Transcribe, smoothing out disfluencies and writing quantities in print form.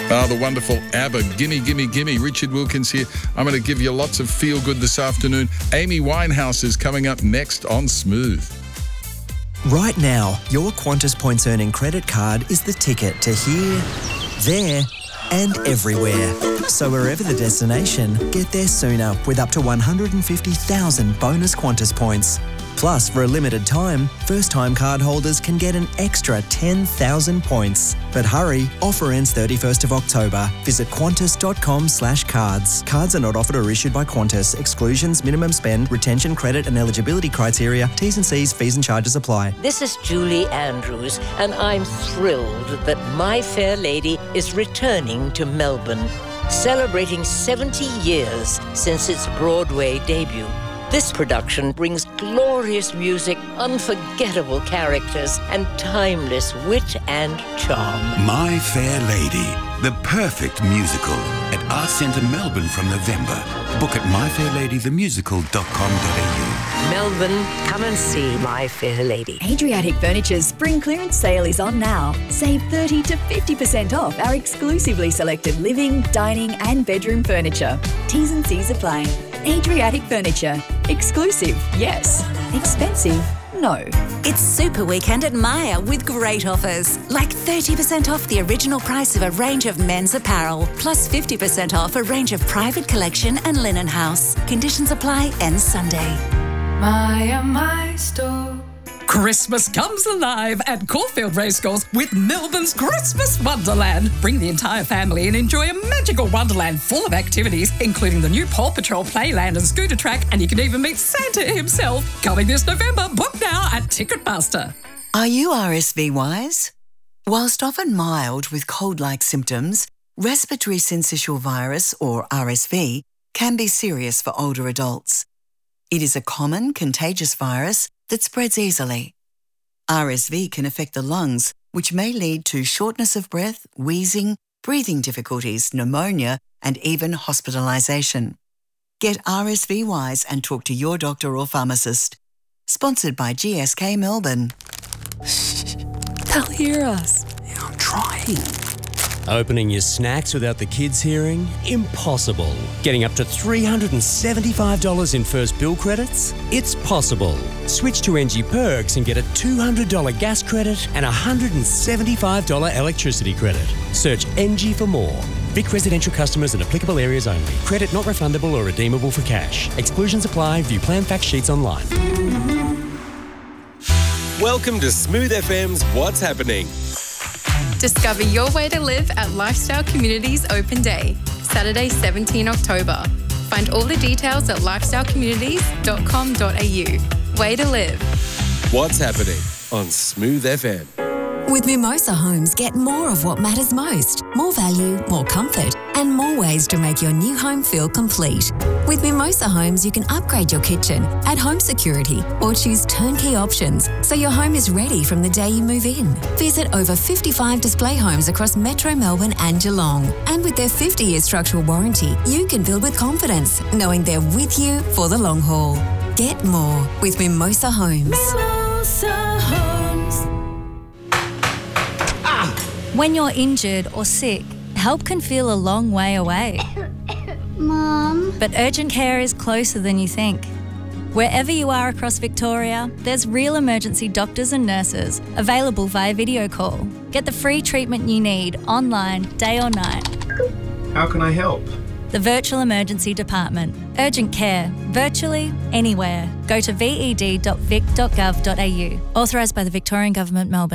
Oh, the wonderful ABBA, Gimme, Gimme, Gimme. Richard Wilkins here. I'm going to give you lots of feel-good this afternoon. Amy Winehouse is coming up next on Smooth. Right now, your Qantas points earning credit card is the ticket to here, there and everywhere. So wherever the destination, get there sooner with up to 150,000 bonus Qantas points. Plus, for a limited time, first-time card holders can get an extra 10,000 points. But hurry, offer ends 31st of October. Visit qantas.com/cards. Cards are not offered or issued by Qantas. Exclusions, minimum spend, retention, credit and eligibility criteria, T's and C's, fees and charges apply. This is Julie Andrews, and I'm thrilled that My Fair Lady is returning to Melbourne, celebrating 70 years since its Broadway debut. This production brings glorious music, unforgettable characters, and timeless wit and charm. My Fair Lady, the perfect musical at Arts Centre Melbourne from November. Book at myfairladythemusical.com.au. Melbourne, come and see My Fair Lady. Adriatic Furniture's spring clearance sale is on now. Save 30 to 50% off our exclusively selected living, dining and bedroom furniture. T's and C's apply. Adriatic Furniture. Exclusive, yes. Expensive, no. It's Super Weekend at Myer with great offers, like 30% off the original price of a range of men's apparel, plus 50% off a range of private collection and linen house. Conditions apply, ends Sunday. Myer, my store. Christmas comes alive at Caulfield Racecourse with Melbourne's Christmas Wonderland. Bring the entire family and enjoy a magical wonderland full of activities, including the new Paw Patrol playland and scooter track, and you can even meet Santa himself. Coming this November, book now at Ticketmaster. Are you RSV wise? Whilst often mild with cold-like symptoms, respiratory syncytial virus, or RSV, can be serious for older adults. It is a common contagious virus that spreads easily. RSV can affect the lungs, which may lead to shortness of breath, wheezing, breathing difficulties, pneumonia, and even hospitalisation. Get RSV wise and talk to your doctor or pharmacist. Sponsored by GSK Melbourne. They'll hear us. Yeah, I'm trying. Opening your snacks without the kids hearing? Impossible. Getting up to $375 in first bill credits? It's possible. Switch to NG Perks and get a $200 gas credit and a $175 electricity credit. Search NG for more. Vic residential customers in applicable areas only. Credit not refundable or redeemable for cash. Exclusions apply. View plan fact sheets online. Welcome to Smooth FM's What's Happening. Discover your way to live at Lifestyle Communities Open Day, Saturday 17 October. Find all the details at lifestylecommunities.com.au. Way to live. What's Happening on Smooth FM. With Mimosa Homes, get more of what matters most. More value, more comfort, and more ways to make your new home feel complete. With Mimosa Homes, you can upgrade your kitchen, add home security, or choose turnkey options so your home is ready from the day you move in. Visit over 55 display homes across Metro Melbourne and Geelong. And with their 50-year structural warranty, you can build with confidence, knowing they're with you for the long haul. Get more with Mimosa Homes. Mimosa Homes. When you're injured or sick, help can feel a long way away. Mom. But urgent care is closer than you think. Wherever you are across Victoria, there's real emergency doctors and nurses available via video call. Get the free treatment you need online, day or night. How can I help? The Virtual Emergency Department. Urgent care, virtually anywhere. Go to ved.vic.gov.au. Authorised by the Victorian Government, Melbourne.